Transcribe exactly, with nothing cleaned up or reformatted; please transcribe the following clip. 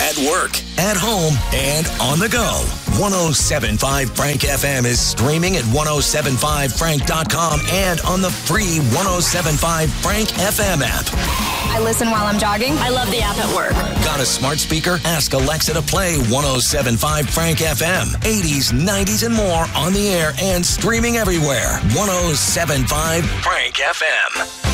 at work, at home, and on the go. ten seventy-five Frank F M is streaming at ten seventy-five frank dot com and on the free ten seventy-five Frank F M app. I listen while I'm jogging. I love the app at work. Got a smart speaker? Ask Alexa to play ten seventy-five Frank F M. eighties, nineties, and more on the air and streaming everywhere. ten seventy-five Frank F M.